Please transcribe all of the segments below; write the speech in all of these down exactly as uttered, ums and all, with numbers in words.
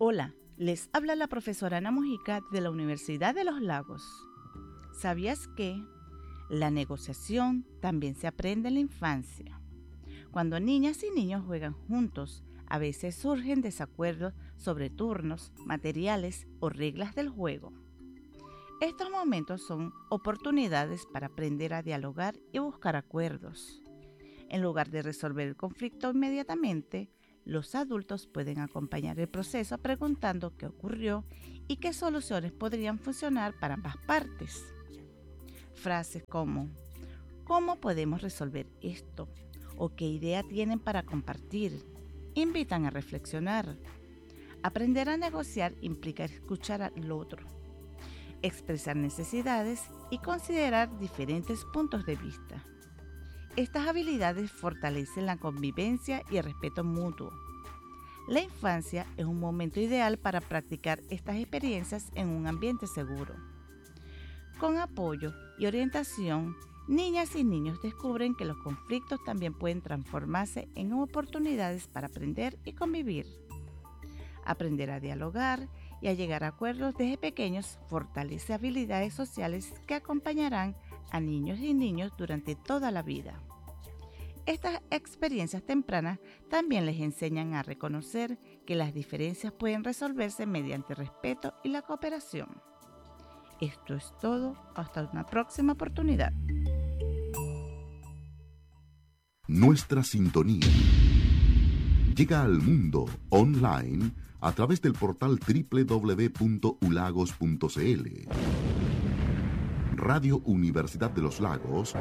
Hola, les habla la profesora Ana Mujica de la Universidad de los Lagos. ¿Sabías que la negociación también se aprende en la infancia? Cuando niñas y niños juegan juntos, a veces surgen desacuerdos sobre turnos, materiales o reglas del juego. Estos momentos son oportunidades para aprender a dialogar y buscar acuerdos. En lugar de resolver el conflicto inmediatamente, los adultos pueden acompañar el proceso preguntando qué ocurrió y qué soluciones podrían funcionar para ambas partes. Frases como ¿cómo podemos resolver esto? ¿O qué idea tienen para compartir? Invitan a reflexionar. Aprender a negociar implica escuchar al otro, expresar necesidades y considerar diferentes puntos de vista. Estas habilidades fortalecen la convivencia y el respeto mutuo. La infancia es un momento ideal para practicar estas experiencias en un ambiente seguro. Con apoyo y orientación, niñas y niños descubren que los conflictos también pueden transformarse en oportunidades para aprender y convivir. Aprender a dialogar y a llegar a acuerdos desde pequeños fortalece habilidades sociales que acompañarán a niños y niños durante toda la vida. Estas experiencias tempranas también les enseñan a reconocer que las diferencias pueden resolverse mediante respeto y la cooperación. Esto es todo, hasta una próxima oportunidad. Nuestra sintonía llega al mundo online a través del portal doble u doble u doble u punto u lagos punto c l. Radio Universidad de los Lagos.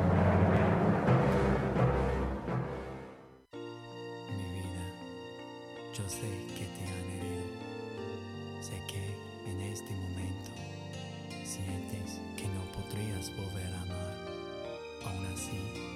Mi vida, yo sé que te han herido. Sé que en este momento sientes que no podrías volver a amar. Aún así,